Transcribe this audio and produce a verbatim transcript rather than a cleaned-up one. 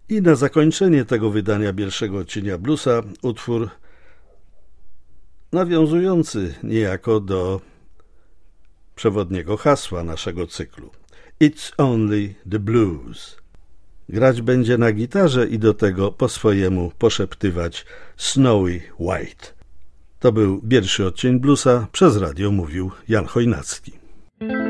I na zakończenie tego wydania pierwszego odcienia bluesa utwór nawiązujący niejako do przewodniego hasła naszego cyklu. It's only the blues. Grać będzie na gitarze i do tego po swojemu poszeptywać Snowy White. To był pierwszy odcień bluesa, przez radio mówił Jan Chojnacki.